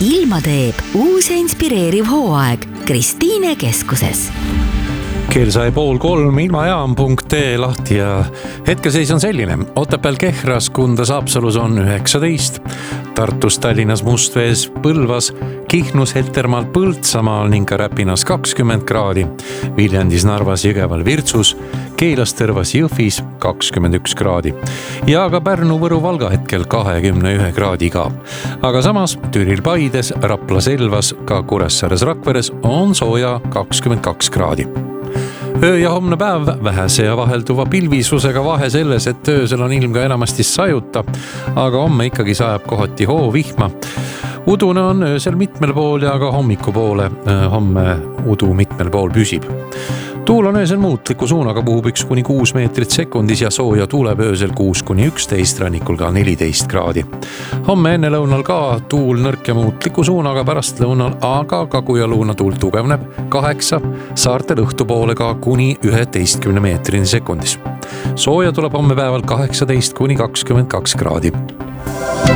ilma teeb uus ja inspireeriv hooaeg Kristiine keskuses. Kell sai 2:30, ilmajaam.ee lahti ja hetkeseis on selline. Otepääl Kehras, Kundas, Haapsalus on 19, Tartus, Tallinnas, Mustvees, Põlvas, Kihnus, Heltermaal, Põltsamaal ning ka Räpinas 20 kraadi, Viljandis, Narvas, Jõgeval, Virtsus, Keelas, Tõrvas, Jõhvis 21 kraadi ja ka Pärnu, Võru, Valga hetkel 21 kraadi ka. Aga samas Türil, Paides, Rapla, Selvas, ka Kuressaares, Rakveres on sooja 22 kraadi. Öö ja homne päev vähese ja vahelduva pilvisusega, vahe selles, et öösel on ilm ka enamasti sajuta, aga homme ikkagi sajab kohati hoovihma. Udune on öösel mitmel pool ja ka hommikupoole homme udu mitmel pool püsib. Tuul on öösel muutliku suunaga, puhub 1-6 meetrit sekundis ja sooja tuuleb öösel 6-11, rannikul ka 14 kraadi. Homme enne lõunal ka tuul nõrk ja muutliku suunaga, pärast lõunal aga kagu ja lõuna tuul tugevneb 8, saartel õhtupoole ka kuni 11 meetrini sekundis. Sooja tuleb homme päeval 18-22 kraadi.